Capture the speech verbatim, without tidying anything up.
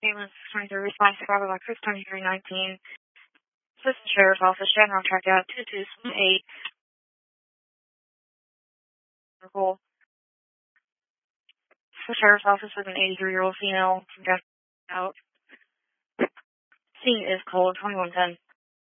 ambulance twenty-three response to Bravo by Chris twenty-three nineteen. Assistant Sheriff's Office, Shannon tracked out two two eight. Cool. The Sheriff's Office with an eighty-three-year-old female got out. Scene is cold, twenty-one ten.